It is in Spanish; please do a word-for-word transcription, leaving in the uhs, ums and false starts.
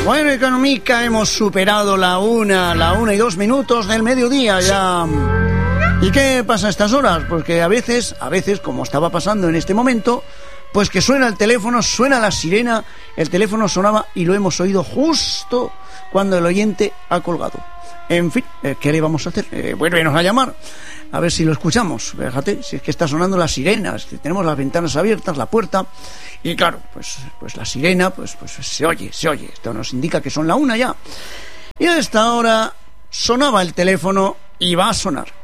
Bueno, económica, hemos superado la una, la una y dos minutos del mediodía ya. ¿Y qué pasa a estas horas? Porque a veces, a veces, como estaba pasando en este momento, pues que suena el teléfono, suena la sirena, el teléfono sonaba y lo hemos oído justo cuando el oyente ha colgado. En fin, ¿qué le vamos a hacer? Eh, vuélvenos a llamar, a ver si lo escuchamos. Fíjate, si es que está sonando la sirena, es que tenemos las ventanas abiertas, la puerta, y claro, pues, pues la sirena, pues, pues se oye, se oye. Esto nos indica que son la una ya. Y a esta hora sonaba el teléfono y va a sonar.